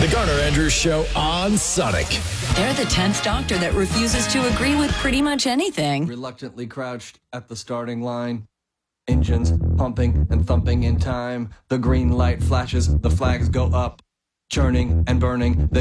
The Garner Andrews Show on Sonic. They're the 10th Doctor that refuses to agree with pretty much anything. Reluctantly crouched at the starting line. Engines pumping and thumping in time. The green light flashes, the flags go up. Churning and burning,